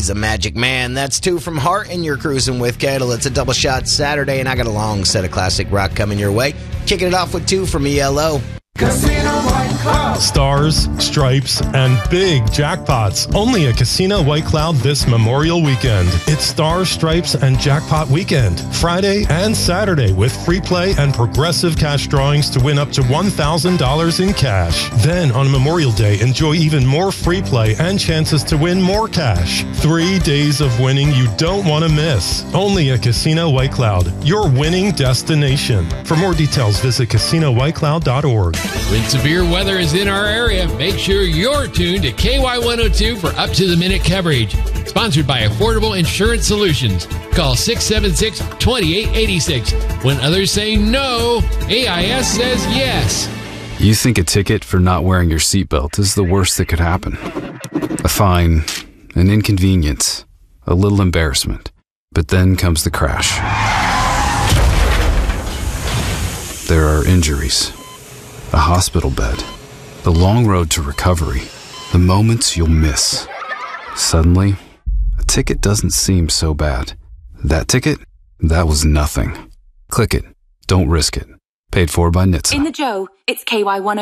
He's a magic man. That's two from Heart, and you're cruising with Kettle. It's a double shot Saturday, and I got a long set of classic rock coming your way. Kicking it off with two from ELO. Casino White Cloud. Stars, stripes, and big jackpots. Only at Casino White Cloud this Memorial Weekend. It's Stars, Stripes, and Jackpot Weekend. Friday and Saturday with free play and progressive cash drawings to win up to $1,000 in cash. Then on Memorial Day, enjoy even more free play and chances to win more cash. 3 days of winning you don't want to miss. Only at Casino White Cloud, your winning destination. For more details, visit CasinoWhiteCloud.org. When severe weather is in our area, make sure you're tuned to KY102 for up-to-the-minute coverage. Sponsored by Affordable Insurance Solutions. Call 676-2886. When others say no, AIS says yes. You think a ticket for not wearing your seatbelt is the worst that could happen. A fine, an inconvenience, a little embarrassment. But then comes the crash. There are injuries. A hospital bed, the long road to recovery, the moments you'll miss. Suddenly, a ticket doesn't seem so bad. That ticket? That was nothing. Click it. Don't risk it. Paid for by NHTSA. In the Joe, it's KY102.